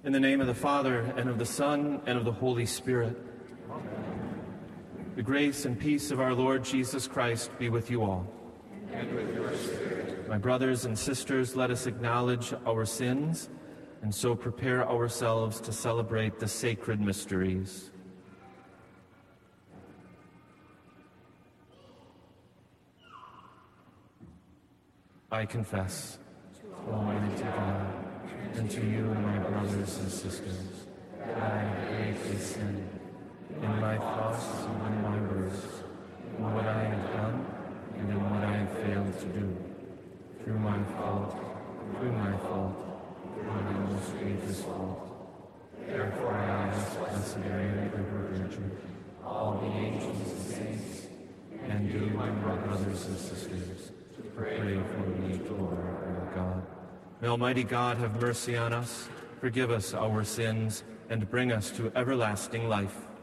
In the name of the Father, and of the Son, and of the Holy Spirit. Amen. The grace and peace of our Lord Jesus Christ be with you all. And with your spirit. My brothers and sisters, let us acknowledge our sins and so prepare ourselves to celebrate the sacred mysteries. I confess to Almighty God and to you, my brothers and sisters, that I have greatly sinned in my thoughts and in my words, in what I have done and in what I have failed to do, through my fault, through my most grievous fault. Therefore I ask Blessed Mary, ever Virgin, all the angels and saints, and you, my brothers and sisters, to pray for me to Lord our God. May Almighty God have mercy on us, forgive us our sins, and bring us to everlasting life.